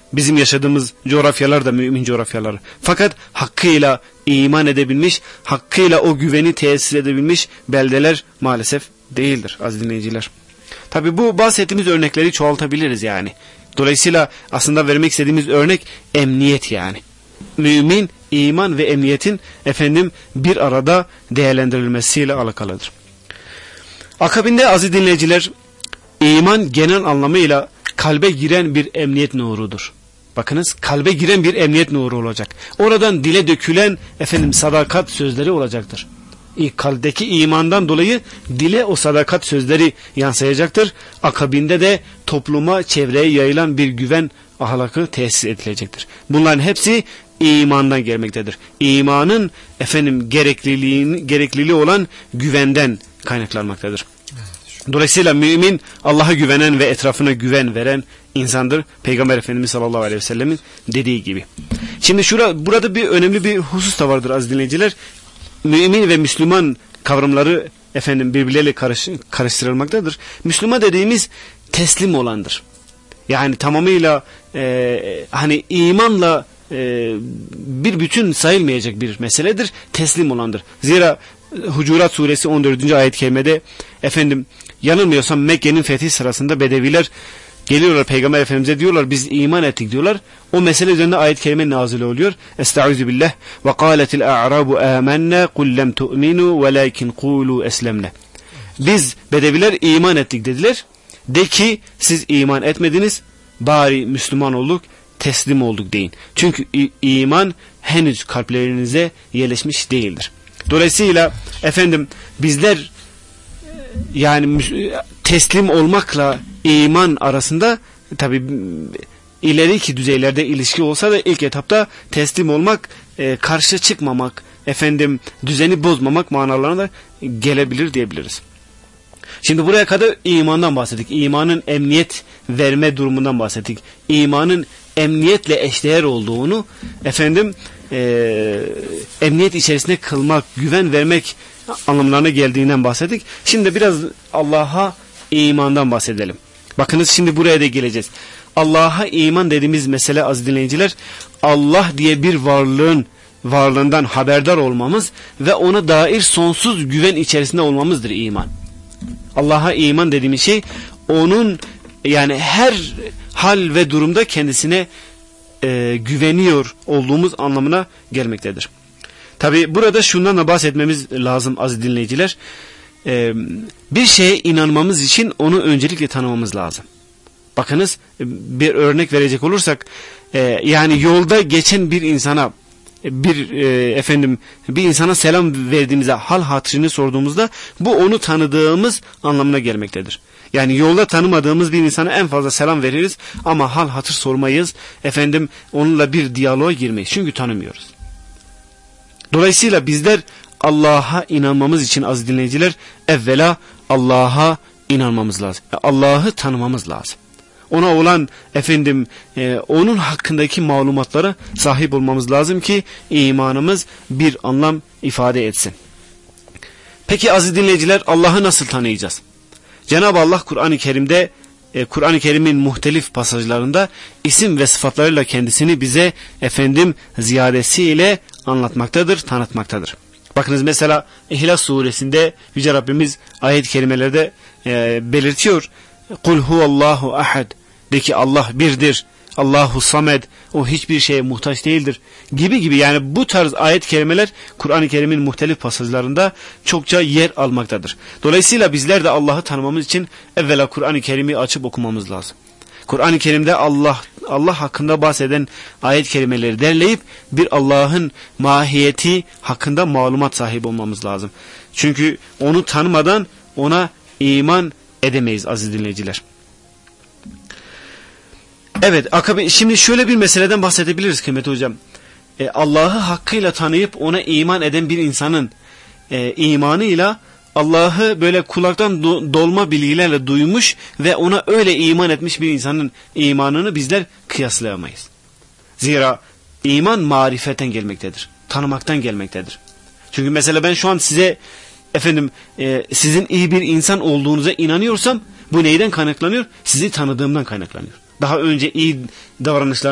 Bizim yaşadığımız coğrafyalar da mümin coğrafyaları. Fakat hakkıyla iman edebilmiş, hakkıyla o güveni tesis edebilmiş beldeler maalesef değildir aziz dinleyiciler. Tabi bu bahsettiğimiz örnekleri çoğaltabiliriz yani. Dolayısıyla aslında vermek istediğimiz örnek emniyet yani. Mümin, iman ve emniyetin bir arada değerlendirilmesiyle alakalıdır. Akabinde aziz dinleyiciler, iman genel anlamıyla kalbe giren bir emniyet nurudur. Bakınız, kalbe giren bir emniyet nuru olacak. Oradan dile dökülen sadakat sözleri olacaktır. Kalpteki imandan dolayı dile o sadakat sözleri yansıyacaktır. Akabinde de topluma, çevreye yayılan bir güven ahlakı tesis edilecektir. Bunların hepsi imandan gelmektedir. İmanın gerekliliği olan güvenden kaynaklanmaktadır. Dolayısıyla mümin Allah'a güvenen ve etrafına güven veren insandır. Peygamber Efendimiz sallallahu aleyhi ve sellemin dediği gibi. Şimdi burada önemli bir husus da vardır aziz dinleyiciler. Mümin ve Müslüman kavramları birbirleriyle karıştırılmaktadır. Müslüman dediğimiz teslim olandır. Yani tamamıyla imanla bir bütün sayılmayacak bir meseledir. Teslim olandır. Zira Hucurat suresi 14. ayet-i kerimede yanılmıyorsam Mekke'nin fethi sırasında Bedeviler geliyorlar Peygamber Efendimiz'e, diyorlar biz iman ettik diyorlar. O mesele üzerinde ayet-i kerime nazil oluyor. Estaizu billah ve kâletil a'rabu âmennâ kul lem tu'minû velâkin kûlû eslemne. Biz Bedeviler iman ettik dediler. De ki siz iman etmediniz, bari Müslüman olduk, teslim olduk deyin. Çünkü iman henüz kalplerinize yerleşmiş değildir. Dolayısıyla bizler yani teslim olmakla iman arasında tabi ileriki düzeylerde ilişki olsa da ilk etapta teslim olmak, karşı çıkmamak, düzeni bozmamak manalarına da gelebilir diyebiliriz. Şimdi buraya kadar imandan bahsettik. İmanın emniyet verme durumundan bahsettik. İmanın emniyetle eşdeğer olduğunu emniyet içerisinde kılmak, güven vermek anlamlarına geldiğinden bahsettik. Şimdi biraz Allah'a imandan bahsedelim. Bakınız şimdi buraya da geleceğiz. Allah'a iman dediğimiz mesele aziz dinleyiciler, Allah diye bir varlığından haberdar olmamız ve ona dair sonsuz güven içerisinde olmamızdır iman. Allah'a iman dediğimiz şey onun yani her hal ve durumda kendisine güveniyor olduğumuz anlamına gelmektedir. Tabi burada şundan da bahsetmemiz lazım aziz dinleyiciler. Bir şeye inanmamız için onu öncelikle tanımamız lazım. Bakınız bir örnek verecek olursak yani yolda geçen bir insana bir insana selam verdiğimizde, hal hatırını sorduğumuzda bu onu tanıdığımız anlamına gelmektedir. Yani yolda tanımadığımız bir insana en fazla selam veririz ama hal hatır sormayız. Onunla bir diyaloğa girmeyiz. Çünkü tanımıyoruz. Dolayısıyla bizler Allah'a inanmamız için aziz dinleyiciler evvela Allah'a inanmamız lazım. Allah'ı tanımamız lazım. Ona olan onun hakkındaki malumatlara sahip olmamız lazım ki imanımız bir anlam ifade etsin. Peki aziz dinleyiciler, Allah'ı nasıl tanıyacağız? Cenab-ı Allah Kur'an-ı Kerim'de Kur'an-ı Kerim'in muhtelif pasajlarında isim ve sıfatlarıyla kendisini bize ziyadesiyle anlatmaktadır, tanıtmaktadır. Bakınız mesela İhlas suresinde Yüce Rabbimiz ayet-i kerimelerde belirtiyor. Kul huvallahu ahad, de ki Allah birdir, Allahu samed, o hiçbir şeye muhtaç değildir gibi yani bu tarz ayet-i kerimeler Kur'an-ı Kerim'in muhtelif pasajlarında çokça yer almaktadır. Dolayısıyla bizler de Allah'ı tanımamız için evvela Kur'an-ı Kerim'i açıp okumamız lazım. Kur'an-ı Kerim'de Allah hakkında bahseden ayet-i kerimeleri derleyip bir Allah'ın mahiyeti hakkında malumat sahibi olmamız lazım. Çünkü onu tanımadan ona iman edemeyiz aziz dinleyiciler. Evet, şimdi şöyle bir meseleden bahsedebiliriz kıymetli hocam. Allah'ı hakkıyla tanıyıp ona iman eden bir insanın imanıyla Allah'ı böyle kulaktan dolma bilgilerle duymuş ve ona öyle iman etmiş bir insanın imanını bizler kıyaslayamayız. Zira iman marifetten gelmektedir. Tanımaktan gelmektedir. Çünkü mesela ben şu an size sizin iyi bir insan olduğunuza inanıyorsam bu neyden kaynaklanıyor? Sizi tanıdığımdan kaynaklanıyor. Daha önce iyi davranışlar